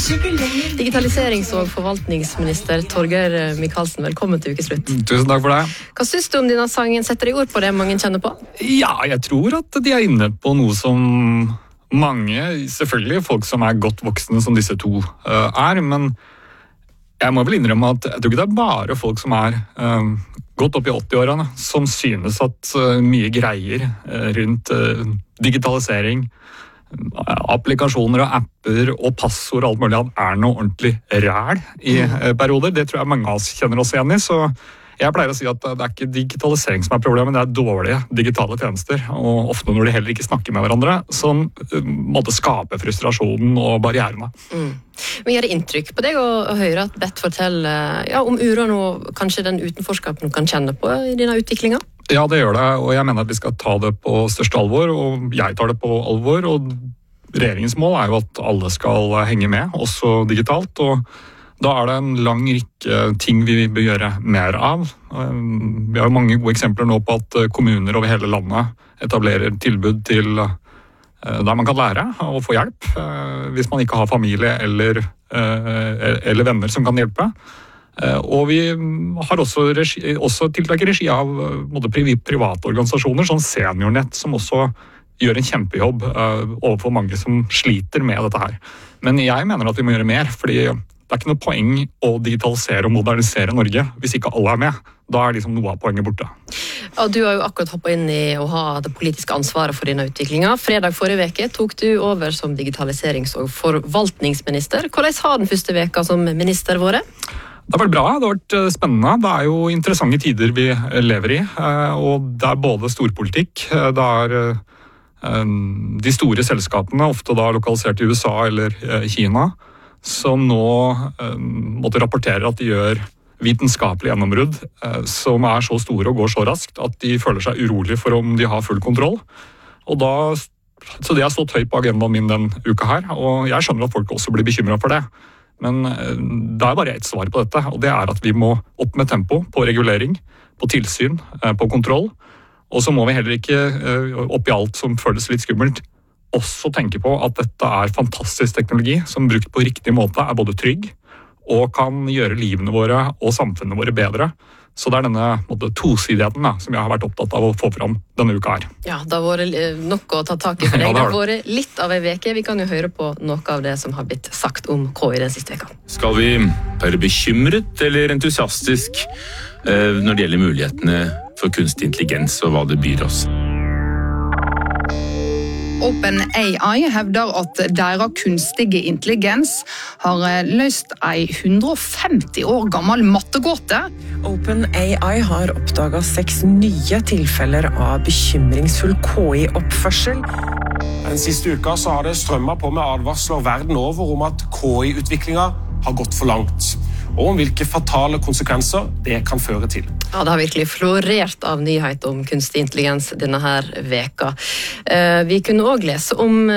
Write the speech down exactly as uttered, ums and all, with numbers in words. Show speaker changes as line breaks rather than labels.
Digitaliserings- og forvaltningsminister Torgeir Micaelsen, velkommen til ukeslutt.
Tusen takk for det.
Hva synes du om denne sangen? Setter de ord på det mange kjenner på?
Ja, jeg tror at de er inne på noe som mange, selvfølgelig folk som er godt voksne som disse to uh, er, men jeg må vel innrømme at jeg tror ikke det er bare folk som er uh, godt opp i åtti-årene som synes at uh, mye greier uh, rundt uh, digitalisering, applikasjoner og apper og passord og alt mulig er noe ordentlig ræl i uh, perioder. Det tror jeg mange av oss kjenner oss igjen i, så jeg pleier å si at det er ikke digitalisering som er problemet, det er dårlige digitale tjenester, og ofte når de heller ikke snakker med hverandre, som uh, måtte skape frustrasjonen og barrierene.
Mm. Men gjør det inntrykk på deg å, å høre at Bett forteller ja, om uroen og kanskje den utenforskapen du kan kjenne på i denne utviklingen?
Ja, det gjør det, og jeg mener at vi skal ta det på største alvor, og jeg tar det på alvor, og regjeringens mål er jo at alle skal henge med, også digitalt, og da er det en lang rekke ting vi bør gjøre mer av. Vi har jo mange gode eksempler nå på at kommuner over hele landet etablerer tilbud til der man kan lære og få hjelp, hvis man ikke har familie eller, eller venner som kan hjelpe. Og vi har også, regi, også tiltak i regi av både private organisasjoner, som Seniornett, som også gjør en kjempejobb overfor mange som sliter med dette her. Men jeg mener at vi må gjøre mer, fordi det er ikke noe poeng å digitalisere og modernisere Norge hvis ikke alle er med. Da er liksom noe av poenget borte.
Ja, du har jo akkurat hoppet inn i å ha det politiske ansvaret for denne utviklingen. Fredag forrige veke tok du over som digitaliserings- og forvaltningsminister. Hvordan har den første veka som minister vært?
Det har vært bra, det har vært spennende. Det er jo interessante tider vi lever i, og det er både storpolitikk, det er de store selskapene, ofte da lokalisert i U S A eller Kina, som nå måtte rapportere at de gjør vitenskapelige gjennombrudd som er så store og går så raskt at de føler seg urolig for om de har full kontroll. Og da, så det har stått høyt på agendaen min den uka her, og jeg skjønner at folk også blir bekymret for det. Men det er bare ett svar på dette, og det er at vi må opp med tempo på regulering, på tilsyn, på kontroll. Og så må vi heller ikke, oppi alt som føles litt skummelt, også tenke på at dette er fantastisk teknologi som brukt på riktig måte er både trygg og kan gjøre livene våre og samfunnene våre bedre. Så det er denne måte, tosidigheten da, som jeg har vært opptatt av å få fram denne uka her.
Ja, det har vært nok å ta tak i for deg. Ja, det, har det har vært litt av en veke. Vi kan jo høre på noe av det som har blitt sagt om K I den siste veka.
Skal vi være bekymret eller entusiastisk eh, når det gjelder mulighetene for kunstig intelligens og hva det byr oss?
OpenAI hevder at deres kunstige intelligens har løst en hundre og femti år gammel mattegåte.
OpenAI har oppdaget seks nye tilfeller av bekymringsfull K I-oppførsel.
Den siste uka så har det strømmet på med advarsler verden over om at K I-utviklingen har gått for langt, og om hvilke fatale konsekvenser det kan føre til.
Ja, det har virkelig florert av nyhet om kunstig intelligens denne her veka. Vi kunne også lese om